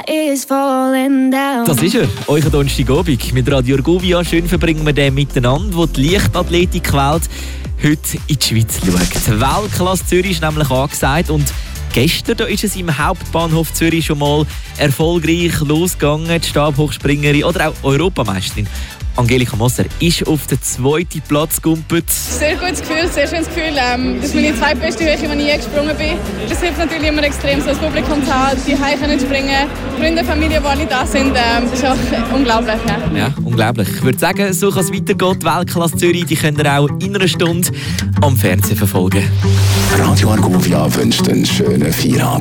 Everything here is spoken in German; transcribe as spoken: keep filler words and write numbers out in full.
is falling down. Das ist er, euer Donnerstagabend mit Radio Argovia. Schön verbringen wir den miteinander, wo die Leichtathletikwelt heute in die Schweiz schaut. Die Weltklasse Zürich ist nämlich angesagt und gestern da ist es im Hauptbahnhof Zürich schon mal erfolgreich losgegangen. Die Stabhochspringerin oder auch Europameisterin Angelika Moser ist auf den zweiten Platz gegumpelt. Sehr gutes Gefühl, sehr schönes Gefühl. Ähm, das ist meine zweitbeste Höhe, die ich je gesprungen bin. Das hilft natürlich immer extrem, so das Publikum zu haben, die Hause können springen, Freunde, Familie, die alle da sind. Ähm, das ist auch unglaublich. Ja. ja, unglaublich. Ich würde sagen, so kann es weitergehen. Die Weltklasse Zürich, die könnt ihr auch in einer Stunde am Fernsehen verfolgen. Radio Argovia wünscht einen schönen Feierabend.